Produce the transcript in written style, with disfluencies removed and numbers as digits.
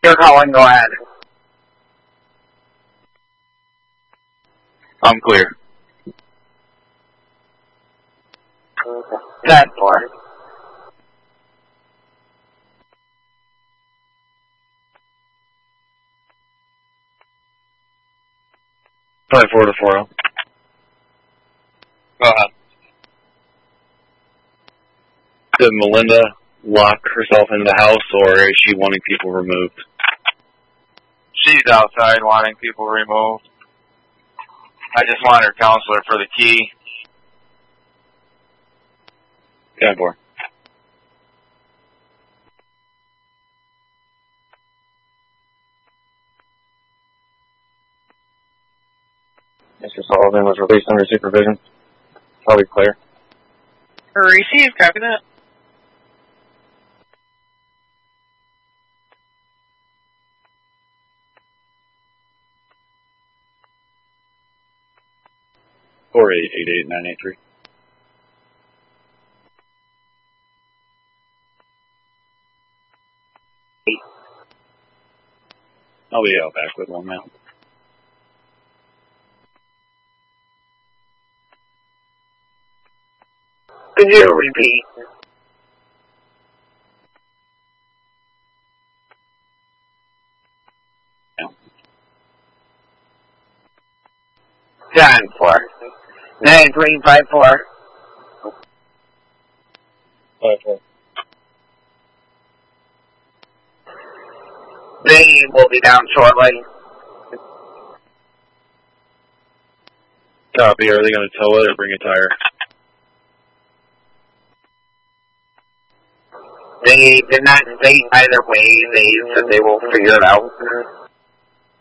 You're calling, go ahead. I'm clear. 10-4. Probably 4 to 4. Go ahead. Did Melinda lock herself in the house, or is she wanting people removed? She's outside wanting people removed. I just want her counselor for the key. 10-4. Mr. Sullivan was released under supervision. Probably clear. Receive, copy that. Or 888-983. I'll be out back with one now. Could you repeat? No. 10-4. 9354. 5-4. They will be down shortly. Copy. Are they going to tow it or bring a tire? They did not state either way. They said they will figure it out.